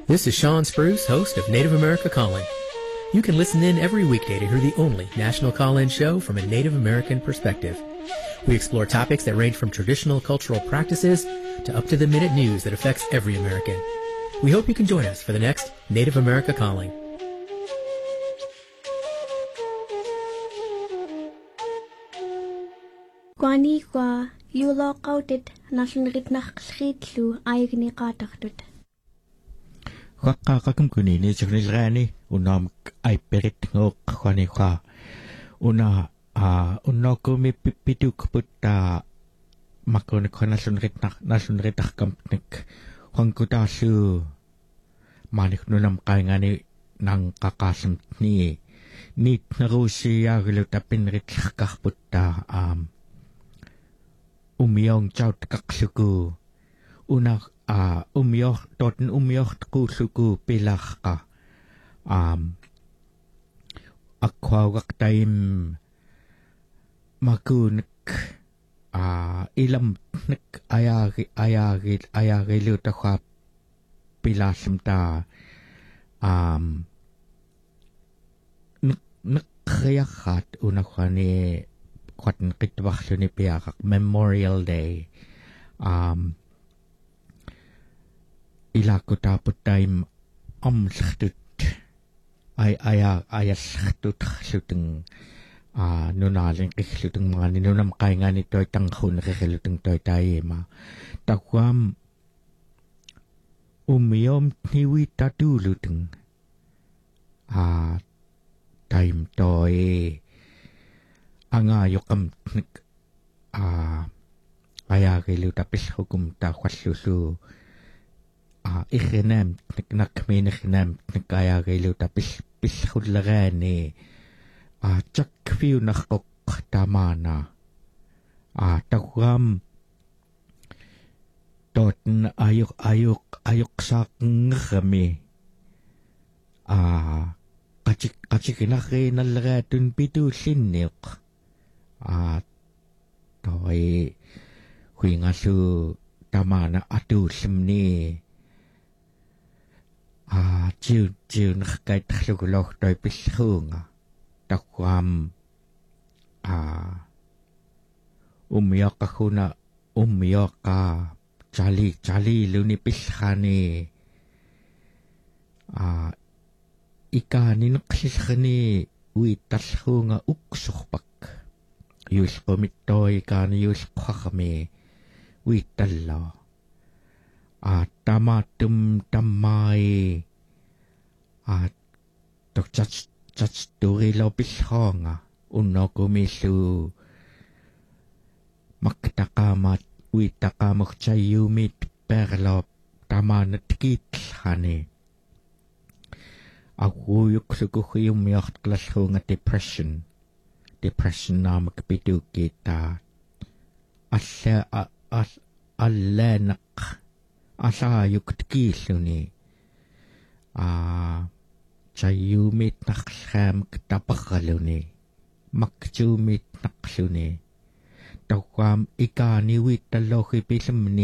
This is Sean Spruce, host of Native America Calling. You can listen in every weekday to hear the only national call-in show from a Native American perspective. We explore topics that range from traditional cultural practices to up-to-the-minute news that affects every American. We hope you can join us for the next Native America Calling. Kwani kwa yulo kautit nasunrit nakslitlu aigni qatartut. Qaqqaaqakum kunini signilraani unaam aiperit ngoq kwani kwa una unnokumi pipituk putta makon nasunrit nakkampnik hangkutaasu manik nunam qaingani nang qaqaasam ni nit narusiyaaglu tapinrit qarputta umiong chaut kaksuku una umioh toten umioh kusuku pilakka akwawak taim makunik ilam nik ayagi lutakwa pilasam ta nikyakat una kwani kwatan kitwakso ni piyakak Memorial Day ilako tapot time sakhtut sakhtut sluteng nunaling kisluteng mga ninunam kay nga nito ay tanghun kisluteng toy tayo ma takwam umiyom niwi tatuluteng time toy angayokam ayakilu tapis hukum ta kwasusu ikhinam nakmin ikhinam ayakilu tapis pishulagani chakfiu nakok tamana takwam toten ayok sak ngami kachikinaki nalagatun pitu sinik toy huingasu tamana atu simni jiu nakakait taklugulok toy pishunga takwam umiyak ako na umiyak ka chali luni pishani ikani naksisakani uitashunga uksukpak yus komitoy ikani yus kwakami uitalla tamatum tamay tok turi lo pishonga uno kumisu maktakamat uitakamak chayumit perlo tamanat kitlhani akuyuk sukuhiyum yacht klashunga depression na magpitu kita alenak asayuk tkiluni chayumit naksham ktapakaluni makchumit nakshuni takwam ikani witalohi pisamni